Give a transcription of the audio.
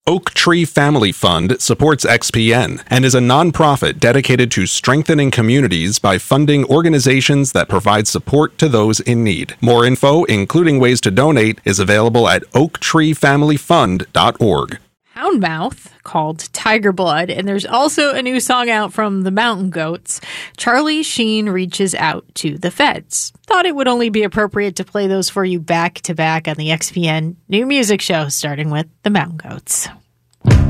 Oak Tree Family Fund supports XPN and is a nonprofit dedicated to strengthening communities by funding organizations that provide support to those in need. More info, including ways to donate, is available at oaktreefamilyfund.org. Houndmouth, called Tiger Blood, and there's also a new song out from the Mountain Goats. Charlie Sheen reaches out to the feds. Thought it would only be appropriate to play those for you back to back on the XPN New Music Show, starting with the Mountain Goats.